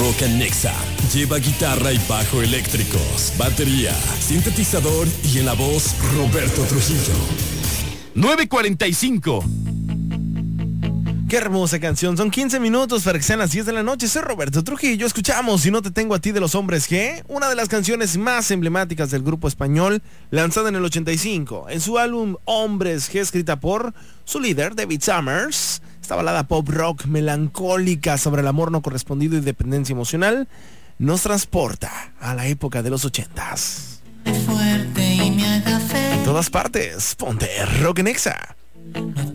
Rock and Nexa. Lleva guitarra y bajo eléctricos, batería, sintetizador y en la voz Roberto Trujillo. 9:45. Qué hermosa canción, son 15 minutos para que sean las 10 de la noche. Soy Roberto Trujillo, escuchamos Si no te tengo a ti de Los Hombres G, una de las canciones más emblemáticas del grupo español, lanzada en el 85, en su álbum Hombres G, escrita por su líder, David Summers. Esta balada pop rock melancólica sobre el amor no correspondido y dependencia emocional, nos transporta a la época de los 80s. En todas partes, ponte Rock en Exa. No